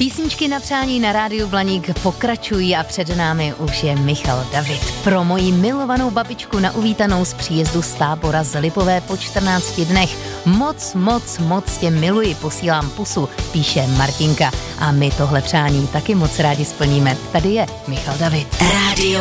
Písničky na přání na rádiu Blaník pokračují a před námi už je Michal David. Pro moji milovanou babičku na uvítanou z příjezdu z Tábora z Lipové po 14 dnech. Moc tě miluji, posílám pusu, píše Martinka. A my tohle přání taky moc rádi splníme. Tady je Michal David. Rádio